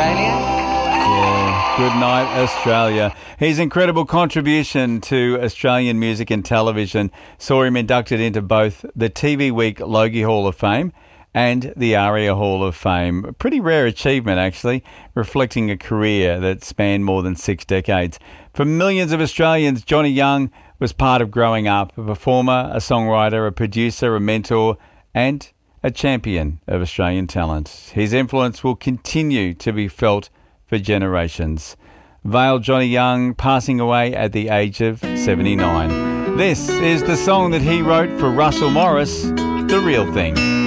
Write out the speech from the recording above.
Australia. Yeah, good night, Australia. His incredible contribution to Australian music and television saw him inducted into both the TV Week Logie Hall of Fame and the ARIA Hall of Fame. A pretty rare achievement, actually, reflecting a career that spanned more than 6 decades. For millions of Australians, Johnny Young was part of growing up, a performer, a songwriter, a producer, a mentor, and a champion of Australian talent. His influence will continue to be felt for generations. Vale Johnny Young passing away at the age of 79. This is the song that he wrote for Russell Morris, The Real Thing.